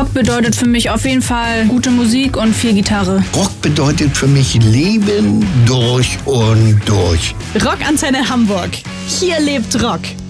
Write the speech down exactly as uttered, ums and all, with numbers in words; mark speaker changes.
Speaker 1: Rock bedeutet für mich auf jeden Fall gute Musik und viel Gitarre.
Speaker 2: Rock bedeutet für mich Leben durch und durch.
Speaker 3: Rockantenne Hamburg. Hier lebt Rock.